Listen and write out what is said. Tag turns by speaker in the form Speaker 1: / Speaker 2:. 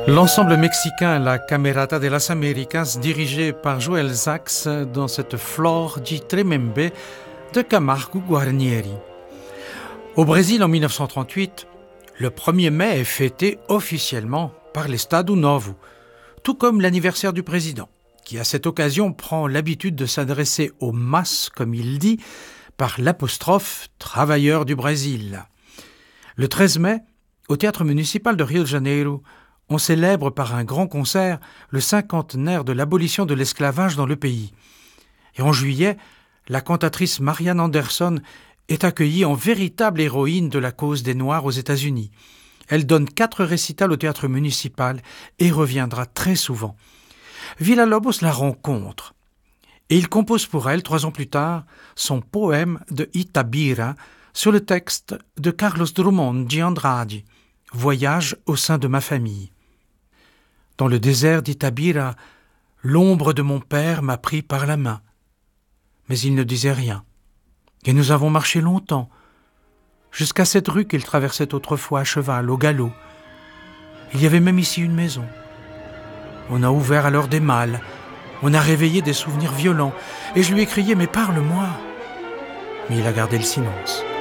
Speaker 1: L'ensemble mexicain La Camerata de las Américas, dirigé par Joël Sachs dans cette Flore di Tremembe de Camargo Guarnieri. Au Brésil, en 1938, le 1er mai est fêté officiellement par l'Estado Novo, tout comme l'anniversaire du président, qui à cette occasion prend l'habitude de s'adresser aux masses, comme il dit, par l'apostrophe « travailleurs du Brésil ». Le 13 mai, au théâtre municipal de Rio de Janeiro, on célèbre par un grand concert le cinquantenaire de l'abolition de l'esclavage dans le pays. Et en juillet, la cantatrice Marianne Anderson est accueillie en véritable héroïne de la cause des Noirs aux États-Unis. Elle donne 4 récitals au théâtre municipal et reviendra très souvent. Villa-Lobos la rencontre et il compose pour elle, 3 ans plus tard, son poème de Itabira sur le texte de Carlos Drummond de Andrade, « Voyage au sein de ma famille ». Dans le désert d'Itabira, l'ombre de mon père m'a pris par la main. Mais il ne disait rien. Et nous avons marché longtemps, jusqu'à cette rue qu'il traversait autrefois à cheval, au galop. Il y avait même ici une maison. On a ouvert alors des malles, on a réveillé des souvenirs violents, et je lui ai crié « Mais parle-moi !» Mais il a gardé le silence.